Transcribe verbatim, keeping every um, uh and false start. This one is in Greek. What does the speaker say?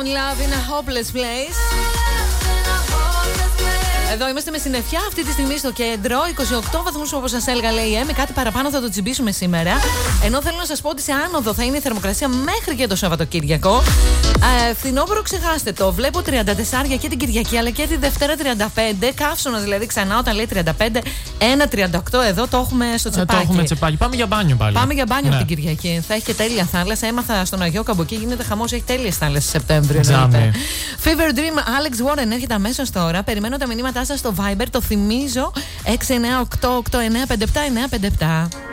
found love in a hopeless place. Εδώ είμαστε με συννεφιά αυτή τη στιγμή στο κέντρο. είκοσι οκτώ βαθμούς όπως σας έλεγα, λέει η Έμι. Κάτι παραπάνω θα το τσιμπήσουμε σήμερα. Ενώ θέλω να σας πω ότι σε άνοδο θα είναι η θερμοκρασία μέχρι και το Σαββατοκύριακο. Ε, φθινόπωρο ξεχάστε το. Βλέπω τριάντα τέσσερα και την Κυριακή, αλλά και τη Δευτέρα τριάντα πέντε. Καύσωνας δηλαδή ξανά όταν λέει τριάντα πέντε. ένα τριάντα οκτώ εδώ το έχουμε στο τσεπάκι. Ε, το έχουμε τσεπάκι. Πάμε για μπάνιο πάλι. Πάμε για μπάνιο ναι. την Κυριακή. Θα έχει και τέλεια θάλασσα. Έμαθα στον Αγιό Καμποκή γίνεται χαμός. Έχει τέλειες θάλασσες Σεπτέμβριο. Fever Dream Alex Warren έρχεται αμέσως τώρα. Περιμένω τα μηνύματά σας στο Viber. Το θυμίζω έξι εννιά οκτώ οκτώ εννιά πέντε επτά εννιά πέντε επτά.